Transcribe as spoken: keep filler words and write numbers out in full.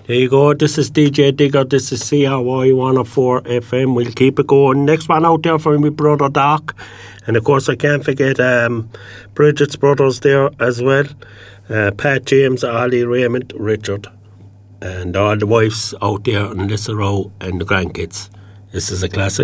There you go. This is D J Digger. This is C R Y one oh four F M. We'll keep it going. Next one out there for my brother Doc. And of course, I can't forget um, Bridget's brothers there as well. Uh, Pat, James, Ali, Raymond, Richard. And all the wives out there and Lissa Rowe and the grandkids. This is a classic.